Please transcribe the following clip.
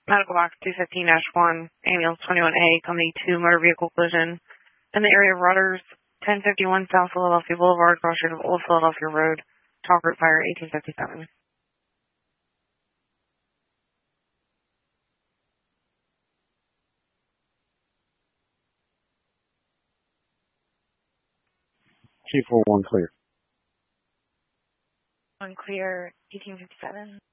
Medical box 215-1, ambulance 21A, company 2, motor vehicle collision in the area of Rudders, 1051 South Philadelphia Boulevard, cross street of Old Philadelphia Road, Talk Root Fire, 1857. Chief 41 clear. One clear, 1857.